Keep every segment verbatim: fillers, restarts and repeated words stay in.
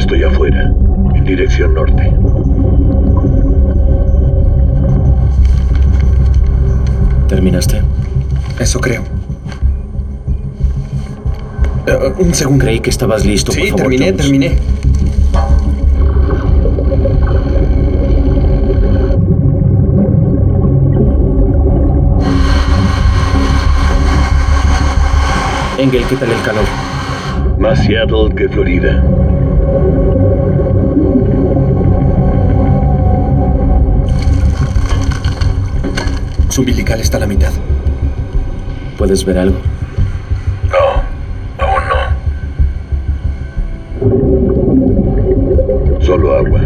Estoy afuera, en dirección norte. ¿Terminaste? Eso creo. Uh, un segundo. Creí que estabas listo. Sí, por favor, terminé, Jones. terminé. Engel, ¿qué tal el calor? Más Seattle que Florida. Su umbilical está a la mitad. ¿Puedes ver algo? No, aún no. Solo agua.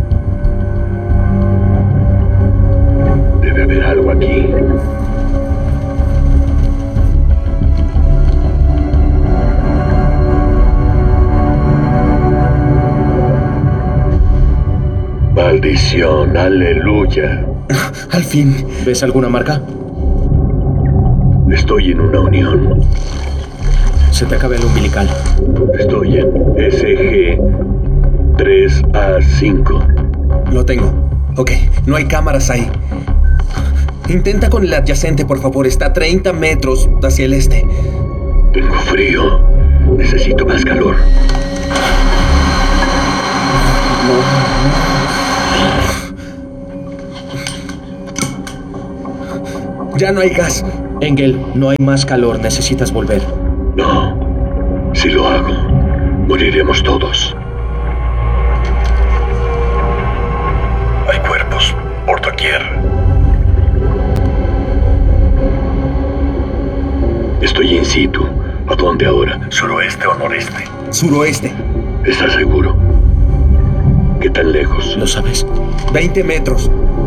Debe haber algo aquí. Maldición, aleluya. Al fin. ¿Ves alguna marca? Estoy en una unión. Se te acaba el umbilical. Estoy en S G tres A cinco. Lo tengo. Ok, no hay cámaras ahí. Intenta con el adyacente, por favor. Está a treinta metros hacia el este. Tengo frío. Necesito más calor. Ya no hay gas. Engel, no hay más calor. Necesitas volver. No. Si lo hago, moriremos todos. Hay cuerpos por doquier. Estoy in situ. ¿A dónde ahora? ¿Suroeste o noreste? Suroeste. ¿Estás seguro? ¿Qué tan lejos? ¿Lo sabes? veinte metros.